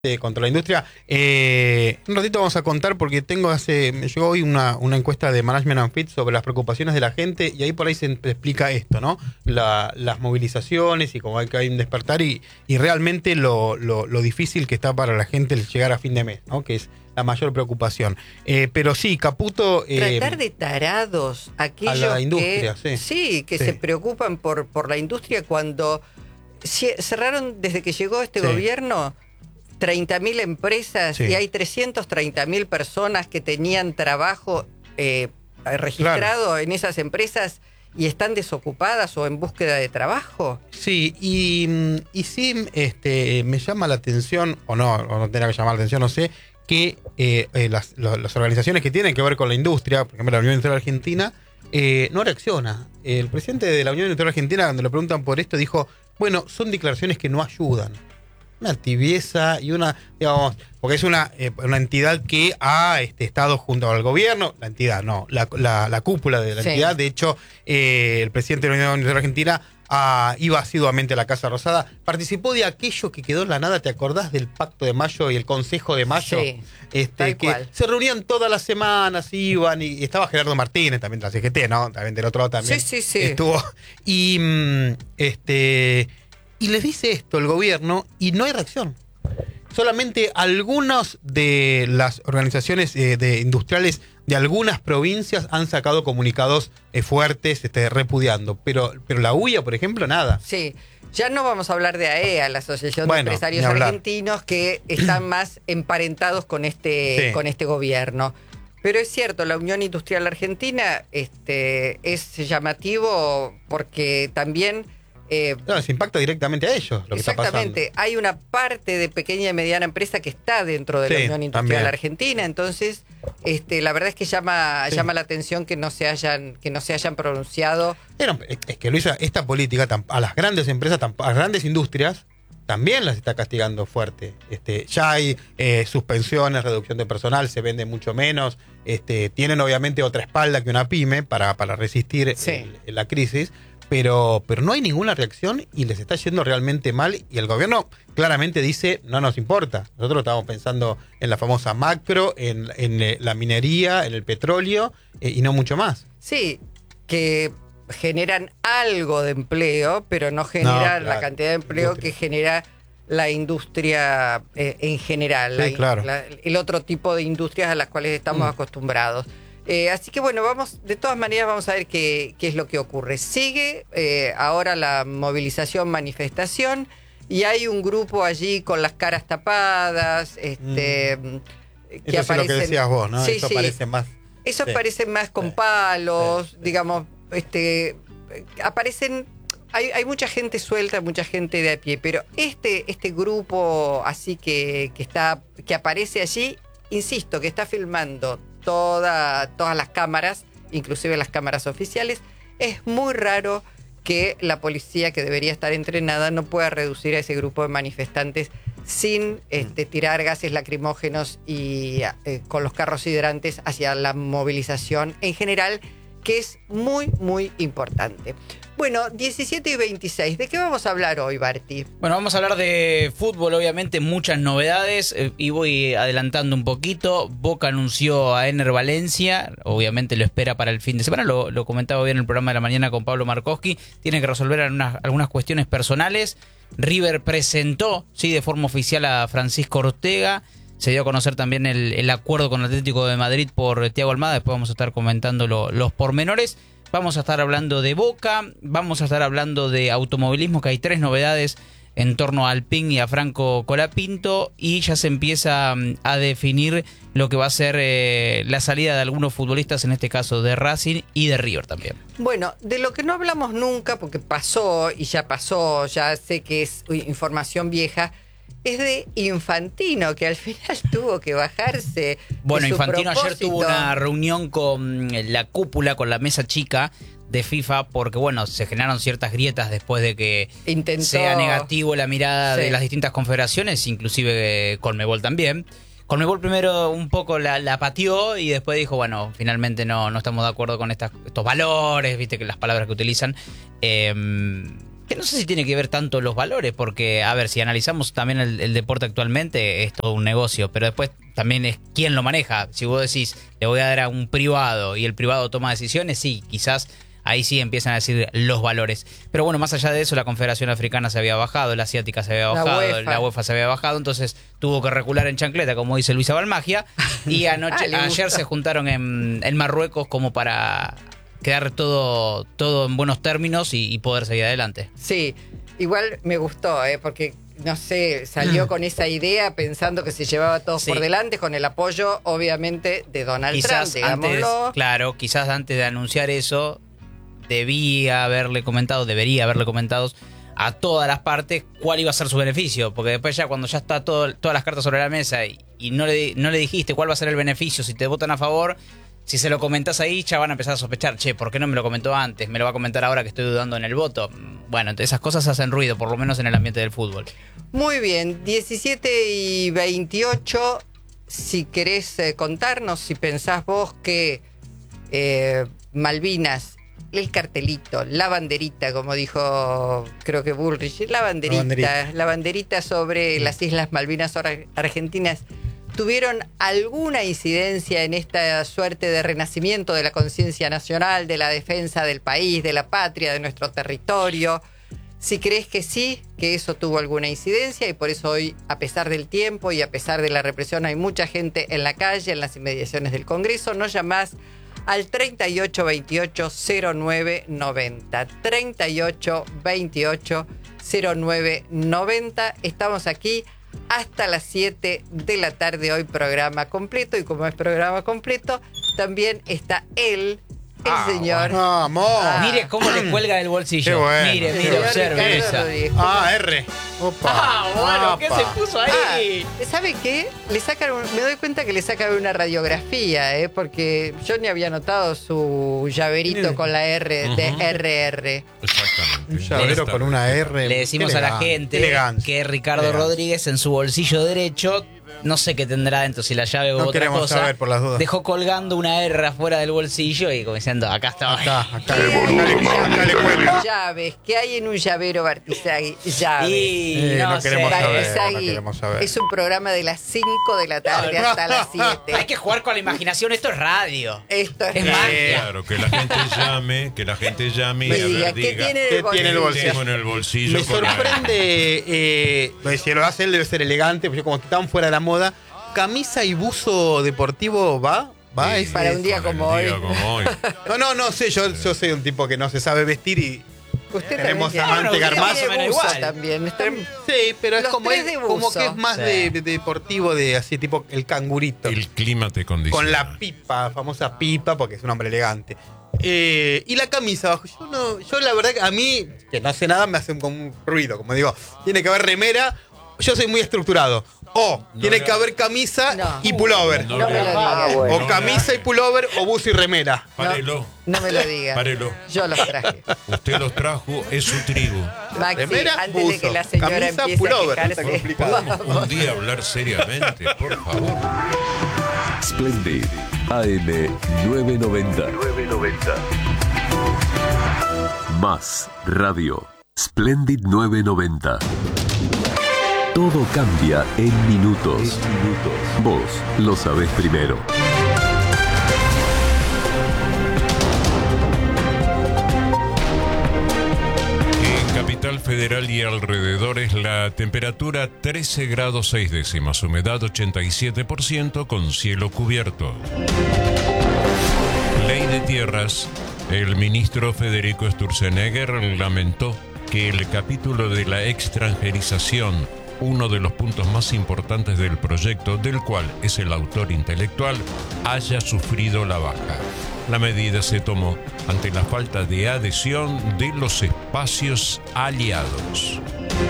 contra la industria. Un ratito vamos a contar porque me llegó hoy una encuesta de Management and Fit sobre las preocupaciones de la gente y ahí por ahí se explica esto, ¿no? Las movilizaciones y cómo hay que hay un despertar y realmente lo difícil que está para la gente el llegar a fin de mes, ¿no? Que es la mayor preocupación. Pero sí, Caputo... Tratar de tarados aquellos a la industria, que se preocupan por la industria cuando cerraron desde que llegó este gobierno 30.000 empresas y hay 330.000 personas que tenían trabajo registrado en esas empresas y están desocupadas o en búsqueda de trabajo. Sí, y sí me llama la atención, o no tendrá que llamar la atención, no sé, que las organizaciones que tienen que ver con la industria, por ejemplo la Unión Industrial Argentina, no reacciona. El presidente de la Unión Industrial Argentina, cuando le preguntan por esto, dijo, bueno, son declaraciones que no ayudan. Una tibieza y una, digamos, porque es una entidad que ha estado junto al gobierno, la entidad, no, la cúpula de la entidad. De hecho, el presidente de la Unión Industrial Argentina iba asiduamente a la Casa Rosada, participó de aquello que quedó en la nada. ¿Te acordás del Pacto de Mayo y el Consejo de Mayo? Sí, tal que cual. se reunían todas las semanas, iban, y estaba Gerardo Martínez también de la CGT, ¿no? También del otro lado también. Sí. Estuvo. Y les dice esto el gobierno y no hay reacción. Solamente algunas de las organizaciones industriales de algunas provincias han sacado comunicados fuertes repudiando. Pero la UIA, por ejemplo, nada. Sí, ya no vamos a hablar de AEA, la Asociación de Empresarios ni hablar. Argentinos, que están más emparentados con este gobierno. Pero es cierto, la Unión Industrial Argentina es llamativo porque también... les impacta directamente a ellos lo que está pasando. Exactamente, hay una parte de pequeña y mediana empresa que está dentro de la Unión Industrial también. Argentina, entonces la verdad es que llama la atención que no se hayan pronunciado. Es que Luisa, esta política a las grandes empresas, a las grandes industrias, también las está castigando fuerte. Ya hay suspensiones, reducción de personal, se vende mucho menos, tienen obviamente otra espalda que una pyme para resistir la crisis. Pero no hay ninguna reacción y les está yendo realmente mal y el gobierno claramente dice, no nos importa. Nosotros estamos pensando en la famosa macro, en la minería, en el petróleo y no mucho más. Sí, que generan algo de empleo, pero no generan la cantidad de empleo que genera la industria en general, el otro tipo de industrias a las cuales estamos acostumbrados. Así que bueno, de todas maneras vamos a ver qué es lo que ocurre. Sigue ahora la movilización, manifestación, y hay un grupo allí con las caras tapadas, que eso aparecen, es lo que decías vos, ¿no? Sí, eso parece más. Esos parecen más con palos, digamos, aparecen. Hay mucha gente suelta, mucha gente de a pie, pero este grupo así que aparece allí, insisto, que está filmando todas las cámaras, inclusive las cámaras oficiales. Es muy raro que la policía, que debería estar entrenada, no pueda reducir a ese grupo de manifestantes sin tirar gases lacrimógenos y con los carros hidrantes hacia la movilización en general, que es muy, muy importante. Bueno, 17:26. ¿De qué vamos a hablar hoy, Barty? Bueno, vamos a hablar de fútbol, obviamente, muchas novedades, y voy adelantando un poquito. Boca anunció a Ener Valencia, obviamente lo espera para el fin de semana, lo comentaba bien en el programa de la mañana con Pablo Markowski, tiene que resolver algunas cuestiones personales. River presentó, de forma oficial a Francisco Ortega. Se dio a conocer también el acuerdo con el Atlético de Madrid por Thiago Almada. Después vamos a estar comentando los pormenores. Vamos a estar hablando de Boca, vamos a estar hablando de automovilismo, que hay 3 novedades en torno a Alpine y a Franco Colapinto, y ya se empieza a definir lo que va a ser la salida de algunos futbolistas, en este caso de Racing y de River también. Bueno, de lo que no hablamos nunca, porque pasó, ya sé que es información vieja, es de Infantino, que al final tuvo que bajarse. Bueno, Infantino propósito. Ayer tuvo una reunión con la cúpula, con la mesa chica de FIFA, porque bueno, se generaron ciertas grietas después de que sea negativo la mirada de las distintas confederaciones, inclusive Conmebol también. Conmebol primero un poco la pateó y después dijo, bueno, finalmente no estamos de acuerdo con estos valores, viste que las palabras que utilizan. Que no sé si tiene que ver tanto los valores, porque, a ver, si analizamos también el deporte actualmente, es todo un negocio, pero después también es quién lo maneja. Si vos decís, le voy a dar a un privado y el privado toma decisiones, sí, quizás ahí sí empiezan a decir los valores. Pero bueno, más allá de eso, la Confederación Africana se había bajado, la Asiática se había bajado, la UEFA se había bajado, entonces tuvo que recular en chancleta, como dice Luisa Balmagia, y ayer se juntaron en Marruecos como para quedar todo en buenos términos y poder seguir adelante. Sí, igual me gustó, porque no sé, salió con esa idea pensando que se llevaba a todos por delante, con el apoyo, obviamente, de Donald Trump, digámoslo. Quizás antes de anunciar eso, debería haberle comentado a todas las partes cuál iba a ser su beneficio, porque después ya cuando ya está todas las cartas sobre la mesa y no le dijiste cuál va a ser el beneficio, si te votan a favor, si se lo comentás ahí, ya van a empezar a sospechar, ¿por qué no me lo comentó antes? ¿Me lo va a comentar ahora que estoy dudando en el voto? Bueno, entonces esas cosas hacen ruido, por lo menos en el ambiente del fútbol. Muy bien, 17:28, si querés contarnos, si pensás vos que Malvinas, el cartelito, la banderita, como dijo, creo que Bullrich, la banderita sobre las Islas Malvinas Argentinas, ¿tuvieron alguna incidencia en esta suerte de renacimiento de la conciencia nacional, de la defensa del país, de la patria, de nuestro territorio? Si crees que sí, que eso tuvo alguna incidencia y por eso hoy, a pesar del tiempo y a pesar de la represión, hay mucha gente en la calle, en las inmediaciones del Congreso, nos llamás al 3828-0990. 3828-0990. Estamos aquí hasta las 7 de la tarde, hoy programa completo, y como es programa completo, también está el señor. Mire cómo le cuelga del bolsillo. Bueno. Mire, observe esa. R. Opa. Bueno, ¿qué se puso ahí? ¿Sabe qué? Me doy cuenta que le sacan una radiografía, porque yo ni había notado su llaverito con la R de RR. Exactamente. Un llavero con una R. Le decimos a la gente que Ricardo Rodríguez en su bolsillo derecho, no sé qué tendrá dentro, si la llave o otra cosa, saber por las dudas, dejó colgando una R afuera del bolsillo y como diciendo, acá está. Acá le cuelga. Llaves, ¿qué hay en un llavero Bartizagui? Llaves. No queremos saber. Es un programa de las 5 de la tarde hasta las 7. Hay que jugar con la imaginación, esto es radio. Esto es magia. Claro, que la gente llame y a ver, ¿qué diga, tiene el bolsillo? tengo en el bolsillo. Me sorprende, si lo hace él debe ser elegante, porque como estaban fuera de la moda, camisa y buzo deportivo va. Sí, para un día como hoy. No sé, yo soy un tipo que no se sabe vestir y usted tenemos también amante Garmazo. También. Sí, pero es como que es más Sí. de deportivo, de así tipo el cangurito. El clima te condiciona. Con la pipa, famosa pipa, porque es un hombre elegante. Y la camisa abajo. Yo la verdad que a mí, que no sé nada, me hace como un ruido. Como digo, tiene que haber remera. Yo soy muy estructurado. Tiene que haber camisa y pullover. No me lo diga. O camisa y pullover, o buzo y remera. Párelo. No me lo diga. Párelo. Yo los traje. Usted los trajo, es su trigo. Maxi, Remera, antes de buzo, que la señora camisa, empiece pullover. a Está quejarse. complicado. Un día hablar seriamente, por favor. Splendid AM 990. Más radio. Splendid 990. Todo cambia en minutos. Vos lo sabés primero. En Capital Federal y alrededores, la temperatura 13 grados 6 décimas, humedad 87% con cielo cubierto. Ley de tierras. El ministro Federico Sturzenegger lamentó que el capítulo de la extranjerización, uno de los puntos más importantes del proyecto, del cual es el autor intelectual, haya sufrido la baja. La medida se tomó ante la falta de adhesión de los espacios aliados.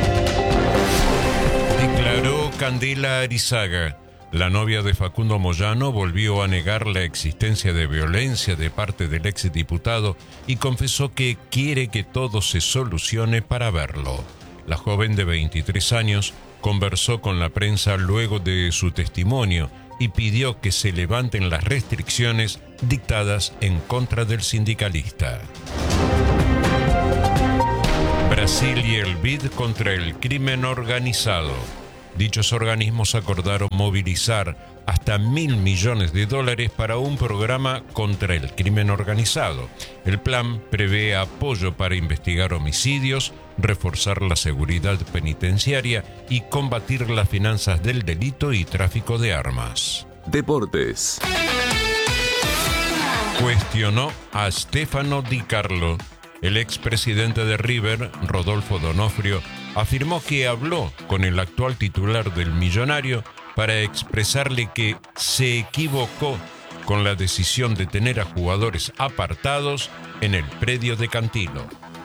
Declaró Candela Arizaga. La novia de Facundo Moyano volvió a negar la existencia de violencia de parte del exdiputado y confesó que quiere que todo se solucione para verlo. La joven de 23 años conversó con la prensa luego de su testimonio y pidió que se levanten las restricciones dictadas en contra del sindicalista. Brasil y el BID contra el crimen organizado. Dichos organismos acordaron movilizar hasta $1.000 millones para un programa contra el crimen organizado. El plan prevé apoyo para investigar homicidios, reforzar la seguridad penitenciaria y combatir las finanzas del delito y tráfico de armas. Deportes. Cuestionó a Stefano Di Carlo. El expresidente de River, Rodolfo D'Onofrio, afirmó que habló con el actual titular del Millonario para expresarle que se equivocó con la decisión de tener a jugadores apartados en el predio de Cantilo.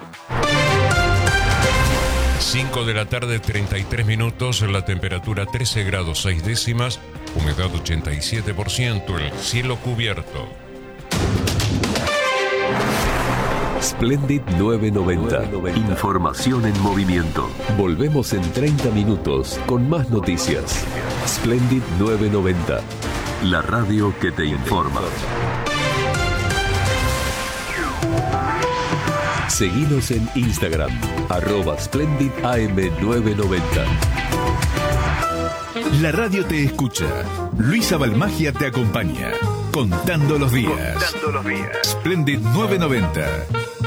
5 de la tarde, 33 minutos, la temperatura 13 grados 6 décimas, humedad 87%, el cielo cubierto. Splendid 990. Información en movimiento. Volvemos en 30 minutos con más noticias. Splendid 990. La radio que te informa. Seguinos en Instagram, @SplendidAM990. La radio te escucha. Luisa Balmagia te acompaña. Contando los días. Splendid 990.